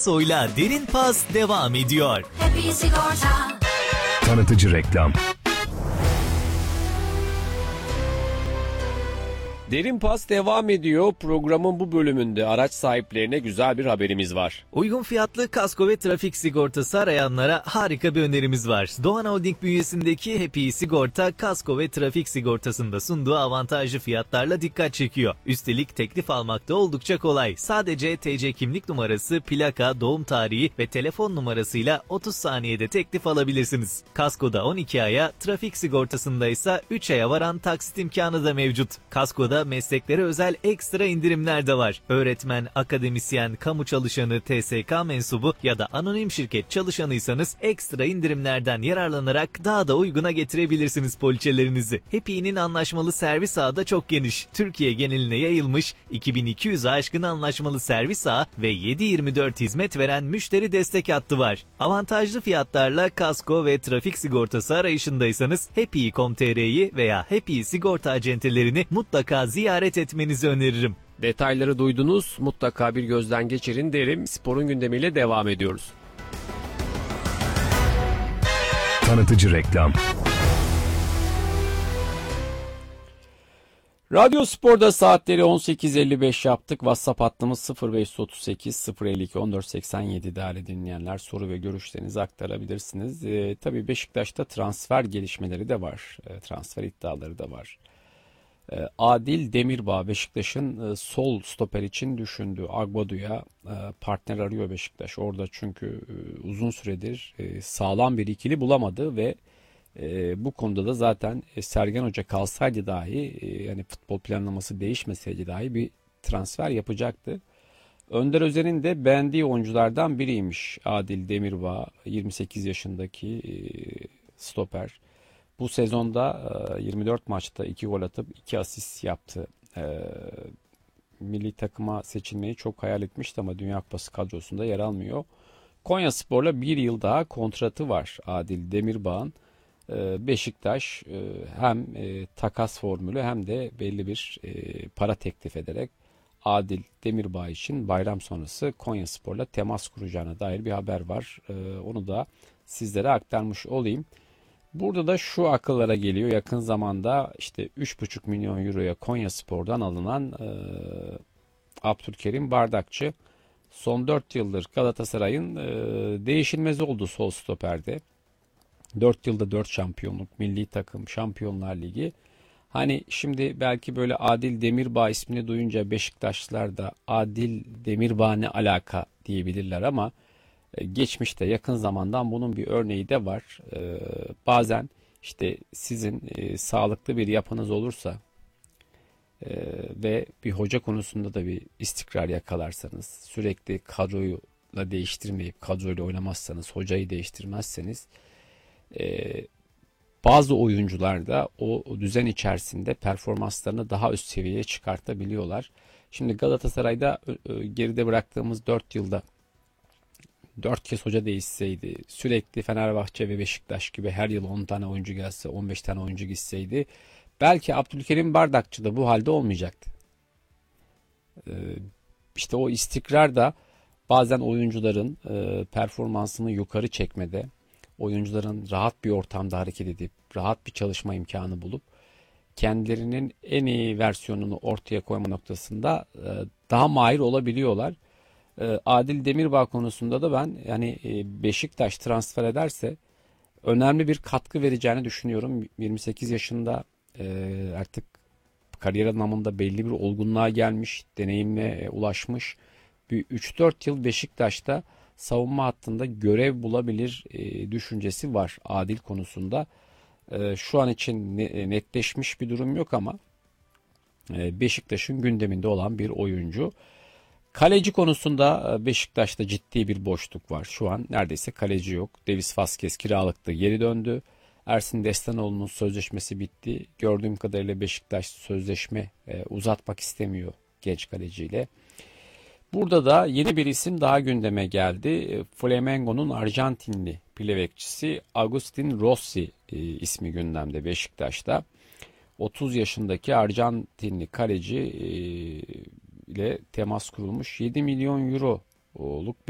Soyla Derin Pas devam ediyor. Happy Sigorta. Tanıtıcı reklam. Derin Pas devam ediyor. Programın bu bölümünde araç sahiplerine güzel bir haberimiz var. Uygun fiyatlı kasko ve trafik sigortası arayanlara harika bir önerimiz var. Doğan Holding bünyesindeki Happy Sigorta, kasko ve trafik sigortasında sunduğu avantajlı fiyatlarla dikkat çekiyor. Üstelik teklif almakta oldukça kolay. Sadece TC kimlik numarası, plaka, doğum tarihi ve telefon numarasıyla 30 saniyede teklif alabilirsiniz. Kaskoda 12 aya, trafik sigortasında ise 3 aya varan taksit imkanı da mevcut. Kaskoda mesleklere özel ekstra indirimler de var. Öğretmen, akademisyen, kamu çalışanı, TSK mensubu ya da anonim şirket çalışanıysanız ekstra indirimlerden yararlanarak daha da uyguna getirebilirsiniz poliçelerinizi. Happy'nin anlaşmalı servis ağı da çok geniş. Türkiye geneline yayılmış 2200'ü aşkın anlaşmalı servis ağı ve 7/24 hizmet veren müşteri destek hattı var. Avantajlı fiyatlarla kasko ve trafik sigortası arayışındaysanız Happy.com.tr'yi veya Happy sigorta acentelerini mutlaka ziyaret etmenizi öneririm. Detayları duydunuz. Mutlaka bir gözden geçirin derim. Sporun gündemiyle devam ediyoruz. Tanıtıcı reklam. Radyo Spor'da saatleri 18.55 yaptık. WhatsApp hattımız 0538 052 1487 değerli dinleyenler. Soru ve görüşlerinizi aktarabilirsiniz. Tabii Beşiktaş'ta transfer gelişmeleri de var. Transfer iddiaları da var. Adil Demirbağ Beşiktaş'ın sol stoper için düşündüğü Agbadu'ya partner arıyor Beşiktaş. Orada çünkü uzun süredir sağlam bir ikili bulamadı ve bu konuda da zaten Sergen Hoca kalsaydı dahi yani futbol planlaması değişmeseydi dahi bir transfer yapacaktı. Önder Özen'in de beğendiği oyunculardan biriymiş Adil Demirbağ, 28 yaşındaki stoper. Bu sezonda 24 maçta 2 gol atıp 2 asist yaptı. Milli takıma seçilmeyi çok hayal etmişti ama Dünya Kupası kadrosunda yer almıyor. Konyaspor'la bir yıl daha kontratı var Adil Demirbağ'ın. Beşiktaş hem takas formülü hem de belli bir para teklif ederek Adil Demirbağ için bayram sonrası Konyaspor'la temas kuracağına dair bir haber var. Onu da sizlere aktarmış olayım. Burada da şu akıllara geliyor. Yakın zamanda işte 3,5 milyon euroya Konyaspor'dan alınan Abdülkerim Bardakçı son 4 yıldır Galatasaray'ın değişilmezi oldu sol stoperde. 4 yılda 4 şampiyonluk, milli takım, Şampiyonlar Ligi. Hani şimdi belki böyle Adil Demirbağ ismini duyunca Beşiktaşlılar da Adil Demirbağ ne alaka diyebilirler ama geçmişte yakın zamandan bunun bir örneği de var. Bazen işte sizin sağlıklı bir yapınız olursa ve bir hoca konusunda da bir istikrar yakalarsanız, sürekli kadroyu değiştirmeyip kadroyla oynamazsanız, hocayı değiştirmezseniz bazı oyuncular da o düzen içerisinde performanslarını daha üst seviyeye çıkartabiliyorlar. Şimdi Galatasaray'da geride bıraktığımız 4 yılda 4 kez hoca değişseydi, sürekli Fenerbahçe ve Beşiktaş gibi her yıl 10 tane oyuncu gelse, 15 tane oyuncu gitseydi belki Abdülkerim Bardakçı da bu halde olmayacaktı. İşte o istikrar da bazen oyuncuların performansını yukarı çekmede, oyuncuların rahat bir ortamda hareket edip, rahat bir çalışma imkanı bulup kendilerinin en iyi versiyonunu ortaya koyma noktasında daha mahir olabiliyorlar. Adil Demirbağ konusunda da ben yani Beşiktaş transfer ederse önemli bir katkı vereceğini düşünüyorum. 28 yaşında artık kariyer anlamında belli bir olgunluğa gelmiş, deneyimle ulaşmış. Bir 3-4 yıl Beşiktaş'ta savunma hattında görev bulabilir düşüncesi var Adil konusunda. Şu an için netleşmiş bir durum yok ama Beşiktaş'ın gündeminde olan bir oyuncu. Kaleci konusunda Beşiktaş'ta ciddi bir boşluk var. Şu an neredeyse kaleci yok. Davis Vazquez kiralıkta geri döndü. Ersin Destanoğlu'nun sözleşmesi bitti. Gördüğüm kadarıyla Beşiktaş sözleşme uzatmak istemiyor genç kaleciyle. Burada da yeni bir isim daha gündeme geldi. Flamengo'nun Arjantinli pilevekçisi Agustin Rossi ismi gündemde Beşiktaş'ta. 30 yaşındaki Arjantinli kaleci ile temas kurulmuş. 7 milyon euroluk